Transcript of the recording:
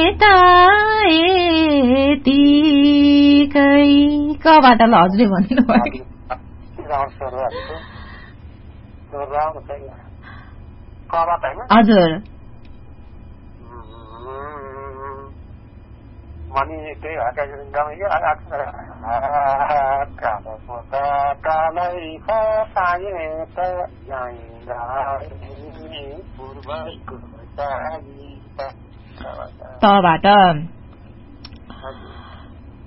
यतायतिकै कबाट ल हजुरले भनिदिनु भयो हजुर मनी त्यही तबाट